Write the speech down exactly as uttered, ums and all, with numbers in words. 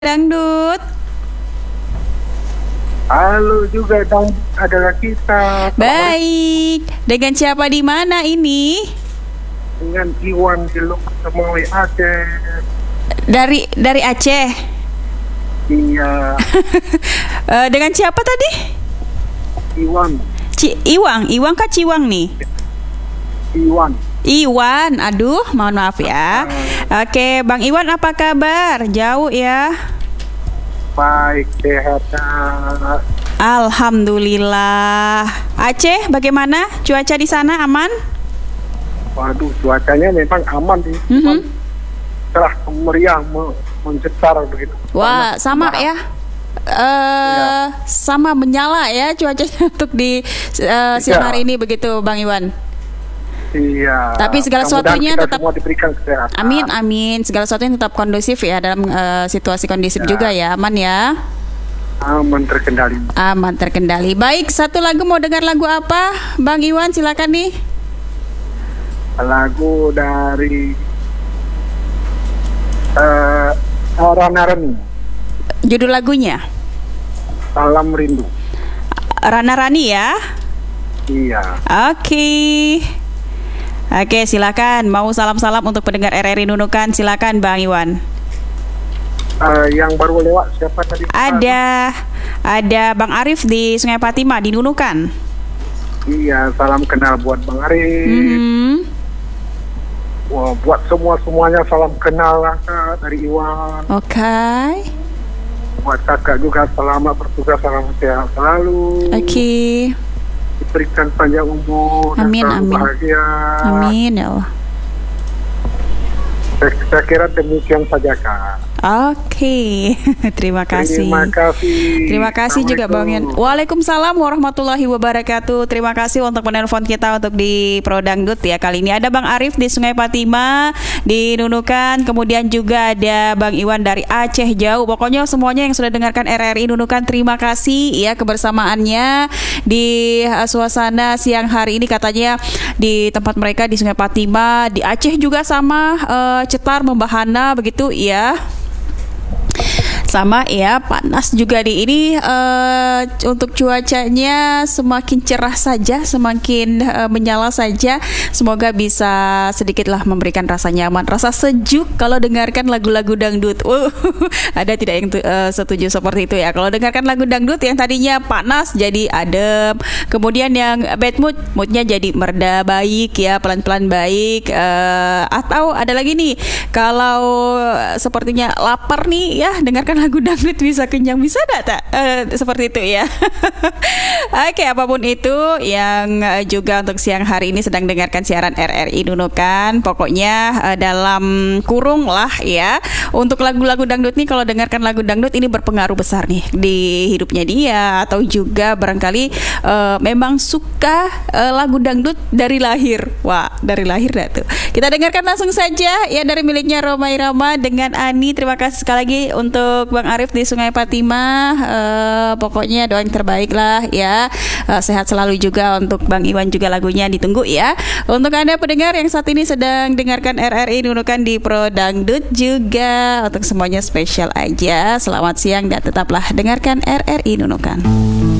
Dangdut. Halo juga dong, adalah kita. Baik. Dengan siapa di mana ini? Dengan Iwan di Lombok Semoy Aceh. Dari dari Aceh. Iya. Eh, dengan siapa tadi? Iwan. Ci Iwang, Iwang kah Ciwang nih? Iwan. Iwan, aduh, mohon maaf ya. Oke, Bang Iwan apa kabar? Jauh ya. Baik, sehat. ah. Alhamdulillah. Aceh, bagaimana? Cuaca di sana aman? Waduh, cuacanya memang aman nih. Mhm. Cerah meriah, me- mencetar begitu. Wah, Panas, sama marah. ya. Eh, sama menyala ya cuacanya untuk di eh, siang Iya. hari ini begitu, Bang Iwan. Iya. Tapi segala Mudah-mudahan sesuatunya kita tetap- semua diberikan kesehatan. Amin, amin. Segala sesuatunya tetap kondusif ya dalam eh, situasi kondusif Ya. juga ya, aman ya. Aman terkendali. Aman terkendali. Baik, satu lagu mau dengar lagu apa? Bang Iwan silakan nih. Lagu dari eh Rana Rani, Judul lagunya Salam Rindu. Rana Rani ya. Iya. Oke. Oke, silakan. Mau salam-salam untuk pendengar R R I Nunukan, silakan Bang Iwan. Eh, yang baru lewat siapa tadi? Ada ada Bang Arif di Sungai Fatimah di Nunukan. Iya, salam kenal buat Bang Arif. Mhm. Wah, buat semua semuanya salam kenal lah Kak, dari Iwan. Oke. Buat kakak juga selamat bertugas, salam sehat selalu. Oke. Diberikan panjang umur Amin, dan selalu amin. bahagia. Amin ya Allah. Saya, saya kira demikian saja Kak. Oke. Terima kasih. Terima kasih. Terima kasih juga Bang Iwan. Assalamualaikum. Waalaikumsalam warahmatullahi wabarakatuh. Terima kasih untuk penelpon kita untuk di Pro Dangdut ya. Kali ini ada Bang Arif di Sungai Fatimah di Nunukan, kemudian juga ada Bang Iwan dari Aceh jauh. Pokoknya semuanya yang sudah dengarkan R R I Nunukan, terima kasih ya kebersamaannya di uh, suasana siang hari ini, katanya di tempat mereka di Sungai Fatimah. Di Aceh juga sama, uh, cetar membahana begitu ya. Sama ya, panas juga di ini. Uh, untuk cuacanya semakin cerah saja, semakin uh, menyala saja. Semoga bisa sedikitlah memberikan rasa nyaman, rasa sejuk kalau dengarkan lagu-lagu dangdut. Uh, ada tidak yang uh, setuju seperti itu ya? Kalau dengarkan lagu dangdut yang tadinya panas jadi adem, kemudian yang bad mood, moodnya jadi mereda baik ya, pelan-pelan baik. Uh, atau ada lagi nih, kalau sepertinya lapar nih ya, dengarkan lagu dangdut bisa kenyang, bisa enggak tak? Eh, seperti itu ya. Oke, apapun itu yang eh, juga untuk siang hari ini sedang dengarkan siaran R R I Nunukan, pokoknya eh, dalam kurung lah ya. Untuk lagu-lagu dangdut nih, kalau dengarkan lagu dangdut ini berpengaruh besar nih di hidupnya dia, atau juga barangkali eh, memang suka eh, lagu dangdut dari lahir. Wah, dari lahir dah tuh. Kita dengarkan langsung saja ya dari miliknya Roma Irama dengan Ani. Terima kasih sekali lagi untuk Bang Arif di Sungai Fatimah. Uh, pokoknya doa yang terbaik lah ya. Uh, sehat selalu juga untuk Bang Iwan, juga lagunya ditunggu ya. Untuk Anda pendengar yang saat ini sedang dengarkan R R I Nunukan di Pro Dangdut juga, untuk semuanya spesial aja. Selamat siang dan tetaplah dengarkan R R I Nunukan.